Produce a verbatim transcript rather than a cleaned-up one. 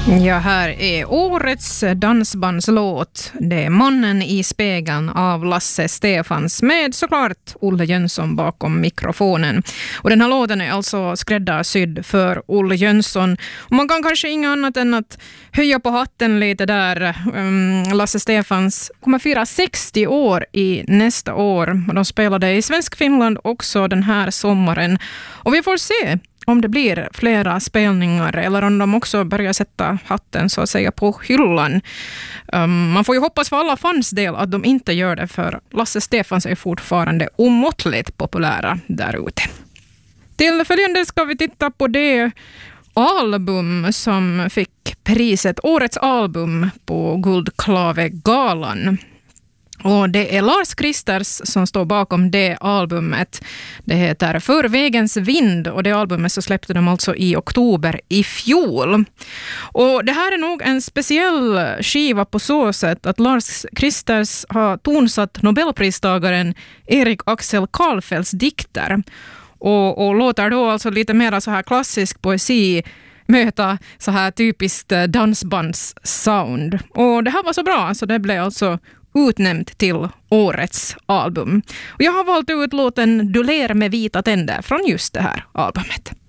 Ja, här är årets dansbandslåt. Det är Mannen i spegeln av Lasse Stefans med såklart Olle Jönsson bakom mikrofonen. Och den här låten är alltså skräddarsydd för Olle Jönsson. Och man kan kanske inga annat än att höja på hatten lite där. Um, Lasse Stefans kommer fira sextio år i nästa år. Och de spelade i Svensk Finland också den här sommaren. Och vi får se om det blir flera spelningar eller om de också börjar sätta hatten så att säga på hyllan. Um, man får ju hoppas för alla fans del att de inte gör det, för Lasse Stefans är fortfarande omåttligt populära där ute. Till följande ska vi titta på det album som fick priset Årets album på Guldklavegalan. Och det är Lars Kristers som står bakom det albumet. Det heter För vägens vind och det albumet så släppte de alltså i oktober i fjol. Och det här är nog en speciell skiva på så sätt att Lars Kristers har tonsatt Nobelpristagaren Erik Axel Karlfeldts dikter. Och, och låter då alltså lite mer så här klassisk poesi möta så här typiskt dansbandssound. Och det här var så bra så det blev alltså utnämnt till årets album. Och jag har valt ut låten Du ler med vita tänder från just det här albumet.